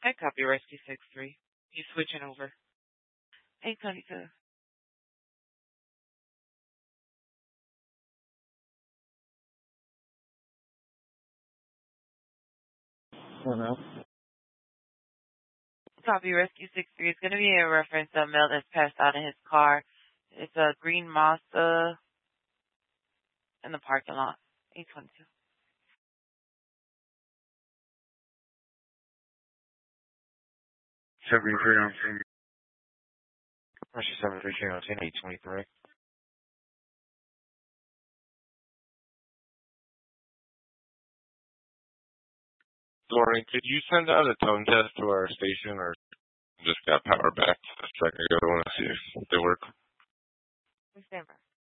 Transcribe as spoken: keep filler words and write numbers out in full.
I copy Rescue six three. You switching over. eight twenty-two. Hello. Copy Rescue six three. It's going to be a reference to a mail that's passed out in his car. It's a green Mazda in the parking lot. eight twenty-two. seventy-three on scene. Russia seventy-three on scene, eight twenty-three. Lauren, could you send out a tone test to our station, or just got power back a second ago? I want to see if they work. Stand by.